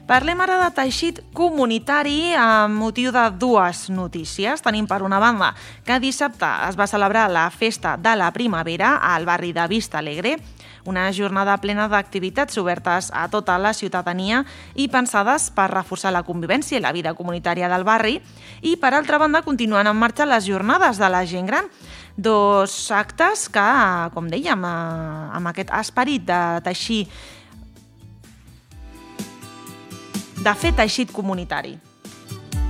Parlem ara de teixit comunitari amb motiu de dues notícies. Tenim per una banda que dissabte es va celebrar la Festa de la Primavera al barri de Vista Alegre, una jornada plena d'activitats obertes a tota la ciutadania i pensades per reforçar la convivència i la vida comunitària del barri. I, per altra banda, continuen en marxa les jornades de la gent gran, dos actes que, com dèiem, amb aquest esperit de teixir, de fer teixit comunitari.